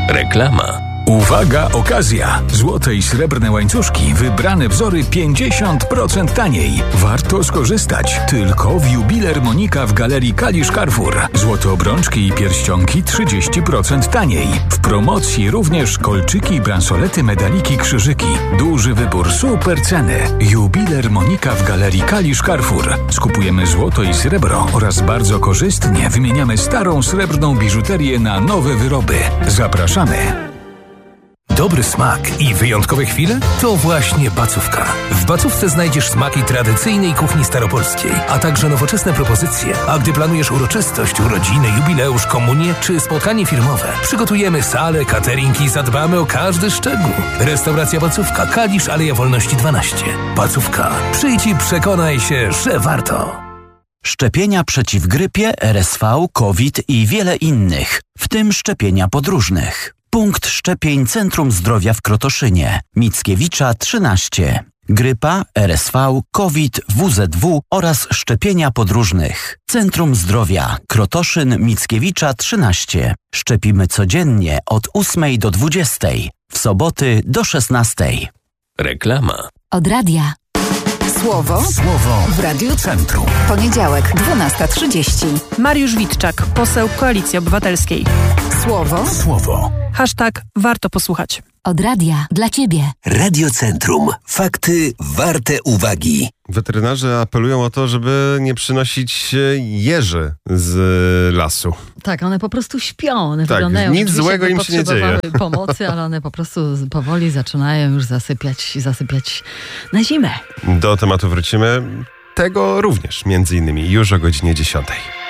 Reklama. Uwaga, okazja! Złote i srebrne łańcuszki, wybrane wzory 50% taniej. Warto skorzystać. Tylko w Jubiler Monika w Galerii Kalisz Carrefour. Złote obrączki i pierścionki 30% taniej. W promocji również kolczyki, bransolety, medaliki, krzyżyki. Duży wybór, super ceny. Jubiler Monika w Galerii Kalisz Carrefour. Skupujemy złoto i srebro oraz bardzo korzystnie wymieniamy starą srebrną biżuterię na nowe wyroby. Zapraszamy. Dobry smak i wyjątkowe chwile? To właśnie Bacówka. W Bacówce znajdziesz smaki tradycyjnej kuchni staropolskiej, a także nowoczesne propozycje. A gdy planujesz uroczystość, urodziny, jubileusz, komunię czy spotkanie firmowe, przygotujemy salę, catering i zadbamy o każdy szczegół. Restauracja Bacówka, Kalisz, Aleja Wolności 12. Bacówka. Przyjdź i przekonaj się, że warto. Szczepienia przeciw grypie, RSV, COVID i wiele innych, w tym szczepienia podróżnych. Punkt szczepień Centrum Zdrowia w Krotoszynie. Mickiewicza 13. Grypa, RSV, COVID, WZW oraz szczepienia podróżnych. Centrum Zdrowia Krotoszyn Mickiewicza 13. Szczepimy codziennie od 8 do 20. W soboty do 16. Reklama. Od radia. Słowo w Radiu Centrum. Poniedziałek, 12:30. Mariusz Witczak, poseł Koalicji Obywatelskiej. Słowo. Hashtag warto posłuchać. Od radia dla Ciebie. Radio Centrum. Fakty warte uwagi. Weterynarze apelują o to, żeby nie przynosić jeży z lasu. Tak, one po prostu śpią. One tak, wyglądają, nic złego im się nie dzieje. Pomocy, ale one po prostu powoli zaczynają już zasypiać na zimę. Do tematu wrócimy. Tego również, między innymi, już o godzinie 10.